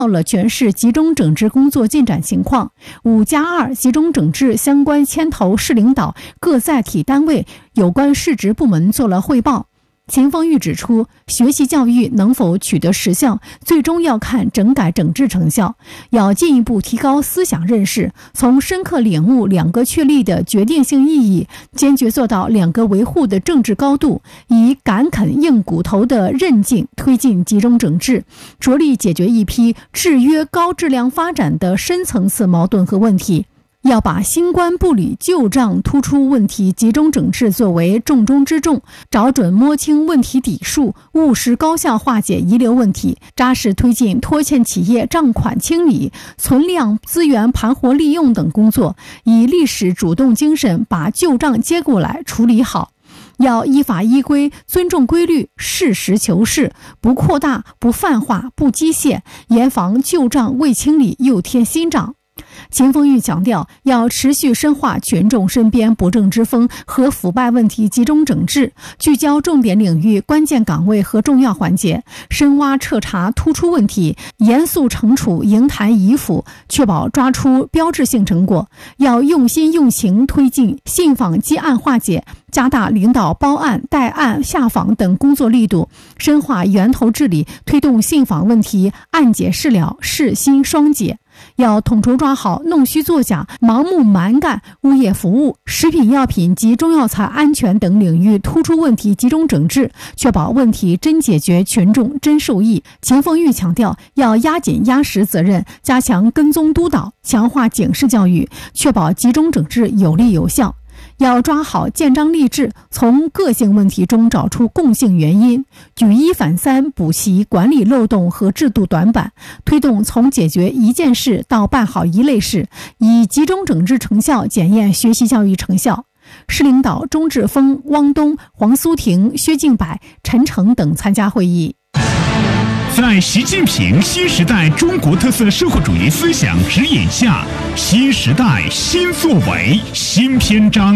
到了全市集中整治工作进展情况。5+2集中整治相关牵头市领导、各载体单位、有关市直部门做了汇报。秦凤玉指出，学习教育能否取得实效，最终要看整改整治成效，要进一步提高思想认识，从深刻领悟两个确立的决定性意义，坚决做到两个维护的政治高度，以敢啃硬骨头的韧劲推进集中整治，着力解决一批制约高质量发展的深层次矛盾和问题。要把新官不理旧账突出问题集中整治作为重中之重，找准摸清问题底数，务实高效化解遗留问题，扎实推进拖欠企业账款清理、存量资源盘活利用等工作，以历史主动精神把旧账接过来处理好。要依法依规，尊重规律，实事求是，不扩大、不泛化、不机械，严防旧账未清理又添新账。秦凤玉强调，要持续深化群众身边不正之风和腐败问题集中整治，聚焦重点领域、关键岗位和重要环节，深挖彻查突出问题，严肃惩处营坛遗腐，确保抓出标志性成果。要用心用情推进信访积案化解，加大领导包案、带案、下访等工作力度，深化源头治理，推动信访问题案解事了、事新双解。要统筹抓好弄虚作假、盲目蛮干、物业服务、食品药品及中药材安全等领域突出问题集中整治，确保问题真解决、群众真受益。秦凤玉强调，要压紧压实责任，加强跟踪督导，强化警示教育，确保集中整治有力有效。要抓好建章立制，从个性问题中找出共性原因，举一反三，补齐管理漏洞和制度短板，推动从解决一件事到办好一类事，以集中整治成效检验学习教育成效。市领导钟志峰、汪东、黄苏婷、薛敬柏、陈诚等参加会议。 在习近平新时代中国特色社会主义思想指引下，新时代新作为新篇章。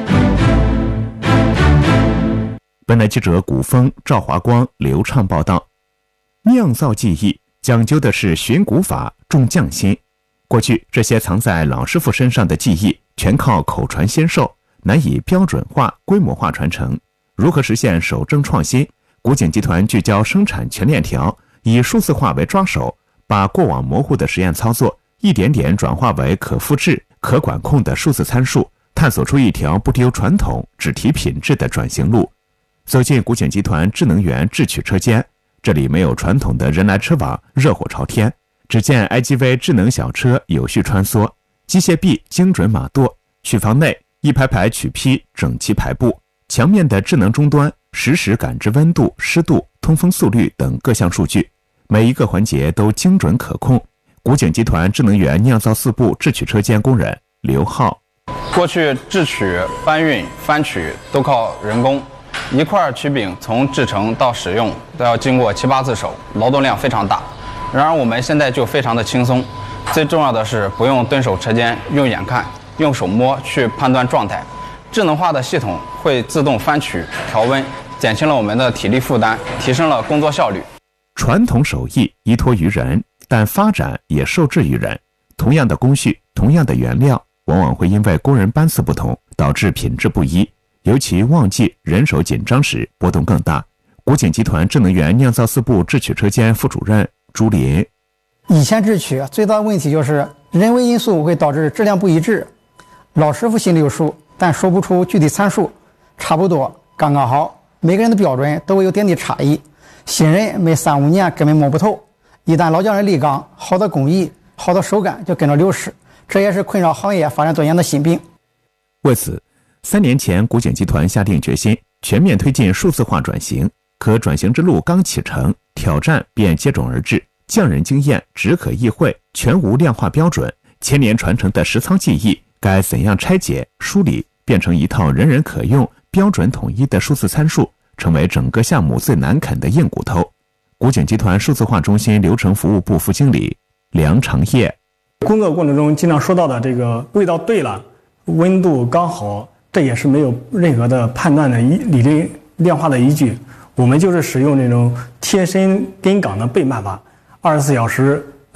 本台记者古风、赵华光流畅报道。酿造技艺讲究的是寻古法、重匠心。过去这些藏在老师傅身上的技艺全靠口传先授，难以标准化、规模化传承。如何实现守正创新？古井集团聚焦生产全链条，以数字化为抓手，把过往模糊的实验操作一点点转化为可复制、可管控的数字参数，探索出一条不丢传统、只提品质的转型路。走进古井集团智能园智取车间，这里没有传统的人来车往、热火朝天，只见 IGV 智能小车有序穿梭，机械臂精准码舵，取房内一排排取坯整齐排布，墙面的智能终端实时感知温度、湿度、通风速率等各项数据，每一个环节都精准可控。古井集团智能园酿造4部制取车间工人刘浩： 过去制取、搬运、翻取都靠人工，一块曲柄从制成到使用都要经过7、8次手，劳动量非常大。然而我们现在就非常的轻松，最重要的是不用蹲守车间，用眼看、用手摸去判断状态。智能化的系统会自动翻取、调温，减轻了我们的体力负担，提升了工作效率。 传统手艺依托于人，但发展也受制于人。同样的工序、同样的原料，往往会因为工人班次不同，导致品质不一。尤其旺季人手紧张时，波动更大。古井集团智能园酿造4部制取车间副主任朱林： 以前制取最大的问题就是人为因素会导致质量不一致，老师傅心里有数，但说不出具体参数，差不多刚刚好，每个人的标准都会有点滴差异，新人每3、5年根本摸不透。一旦老匠人立岗，好的工艺、好的手感就跟着流失，这也是困扰行业发展多年的心病。 为此，3年前古井集团下定决心全面推进数字化转型。可转型之路刚启程，挑战便接踵而至。匠人经验只可意会，全无量化标准，千年传承的实操技艺该怎样拆解、梳理，变成一套人人可用、标准统一的数字参数，成为整个项目最难啃的硬骨头。古井集团数字化中心流程服务部副经理梁长业： 工作过程中经常说到的这个味道对了，温度刚好，这也是没有任何的判断的理论量化的依据。我们就是使用这种贴身跟岗的备办法，24小时